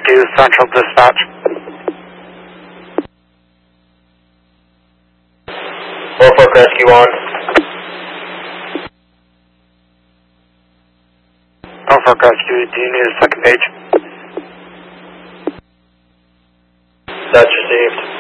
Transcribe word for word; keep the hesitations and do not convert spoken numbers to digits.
to Central Dispatch. Norfolk Rescue on. Norfolk Rescue, do you need a second page? That's received.